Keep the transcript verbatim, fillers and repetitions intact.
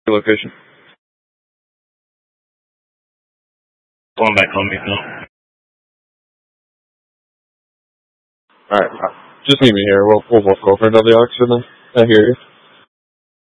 location. Going back home, you know. Alright, just meet me here. We'll, we'll both go for another auction then. I hear you.